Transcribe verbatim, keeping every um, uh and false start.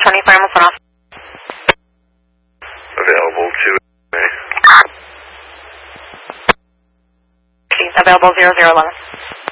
twenty-four, almost went off. Available two. Available zero zero eleven.